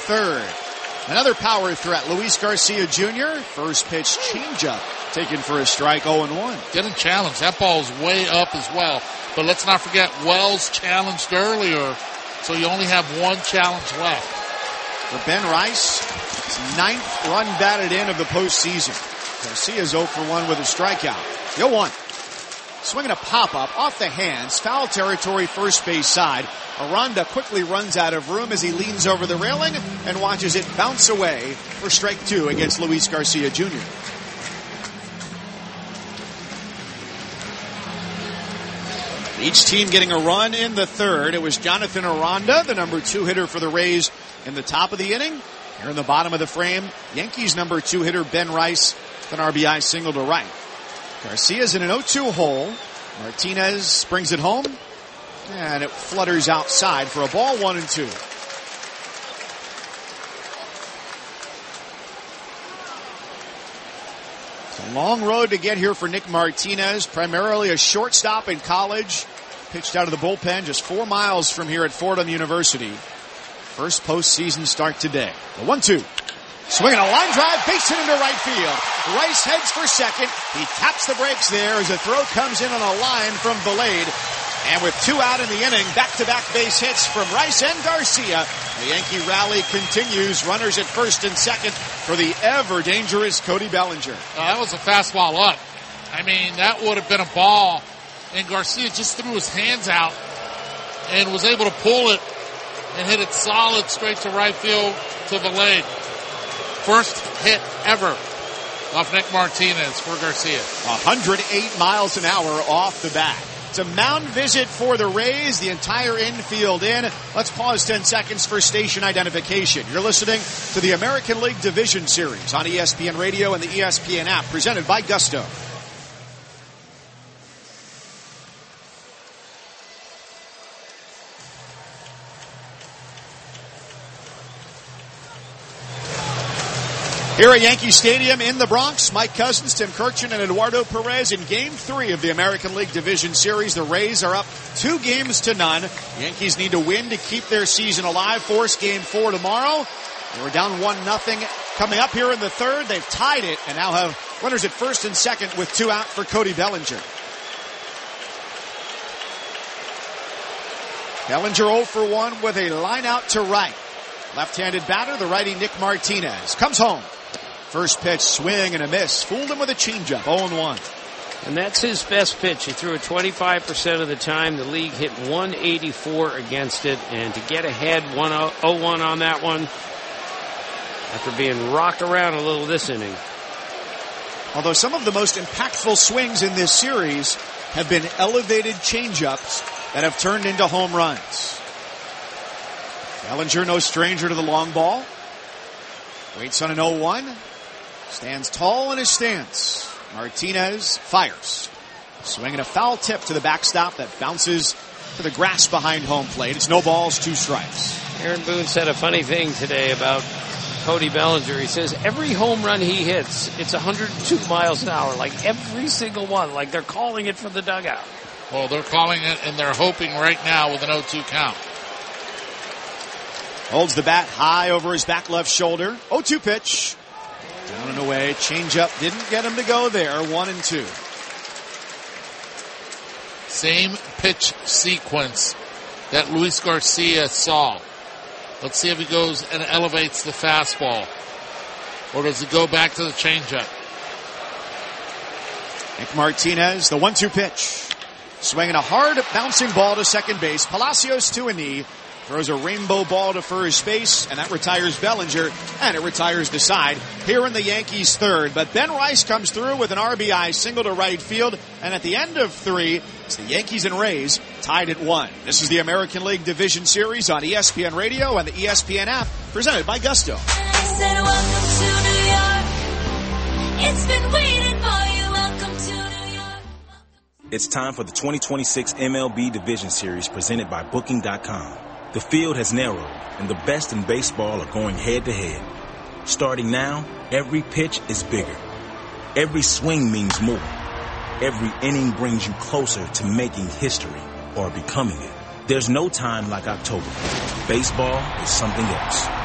third. Another power threat, Luis Garcia Jr. First pitch changeup taken for a strike, 0-1. Getting challenged. That ball's way up as well. But let's not forget, Wells challenged earlier, so you only have one challenge left. For Ben Rice, his 9th run batted in of the postseason. Garcia's 0 for 1 with a strikeout. 0-1. Swinging a pop-up off the hands, foul territory, first base side. Aranda quickly runs out of room as he leans over the railing and watches it bounce away for strike 2 against Luis Garcia Jr. Each team getting a run in the third. It was Jonathan Aranda, the number 2 hitter for the Rays in the top of the inning. Here in the bottom of the frame, Yankees number 2 hitter Ben Rice with an RBI single to right. Garcia's in an 0-2 hole. Martinez brings it home, and it flutters outside for a ball, 1-2. It's a long road to get here for Nick Martinez, primarily a shortstop in college. Pitched out of the bullpen just 4 miles from here at Fordham University. First postseason start today. The 1-2. Swinging a line drive, base hit into right field. Rice heads for second. He taps the brakes there as a throw comes in on a line from Valade. And with 2 out in the inning, back-to-back base hits from Rice and Garcia. The Yankee rally continues. Runners at first and second for the ever-dangerous Cody Bellinger. That was a fastball up. I mean, that would have been a ball. And Garcia just threw his hands out and was able to pull it and hit it solid straight to right field to Valade. First hit ever off Nick Martinez for Garcia. 108 miles an hour off the bat. It's a mound visit for the Rays, the entire infield in. Let's pause 10 seconds for station identification. You're listening to the American League Division Series on ESPN Radio and the ESPN app, presented by Gusto. Here at Yankee Stadium in the Bronx, Mike Cousins, Tim Kirchin, and Eduardo Perez in Game 3 of the American League Division Series. The Rays are up 2-0. The Yankees need to win to keep their season alive. Force Game 4 tomorrow. They were down 1-0 coming up here in the third. They've tied it and now have runners at first and second with 2 out for Cody Bellinger. Bellinger 0 for 1 with a line out to right. Left-handed batter, the righty Nick Martinez, comes home. First pitch, swing and a miss. Fooled him with a changeup, 0-1. And that's his best pitch. He threw it 25% of the time. The league hit 184 against it. And to get ahead 0-1 on that one, after being rocked around a little this inning. Although some of the most impactful swings in this series have been elevated changeups that have turned into home runs. Bellinger, no stranger to the long ball. Waits on an 0-1. Stands tall in his stance. Martinez fires. Swinging a foul tip to the backstop that bounces to the grass behind home plate. It's no balls, 2 strikes. Aaron Boone said a funny thing today about Cody Bellinger. He says every home run he hits, it's 102 miles an hour. Like every single one. Like they're calling it from the dugout. Well, they're calling it and they're hoping right now with an 0-2 count. Holds the bat high over his back left shoulder. 0-2 pitch. Down and away. Changeup didn't get him to go there. 1-2. Same pitch sequence that Luis Garcia saw. Let's see if he goes and elevates the fastball. Or does he go back to the changeup? Nick Martinez, the 1-2 pitch. Swinging a hard bouncing ball to second base. Palacios to a knee. Throws a rainbow ball to first base, and that retires Bellinger, and it retires the side here in the Yankees' third. But Ben Rice comes through with an RBI single to right field, and at the end of 3, it's the Yankees and Rays tied at 1. This is the American League Division Series on ESPN Radio and the ESPN app, presented by Gusto. I said, welcome to New York. It's been waiting for you. Welcome to New York. It's time for the 2026 MLB Division Series presented by Booking.com. The field has narrowed, and the best in baseball are going head-to-head. Starting now, every pitch is bigger. Every swing means more. Every inning brings you closer to making history or becoming it. There's no time like October. Baseball is something else.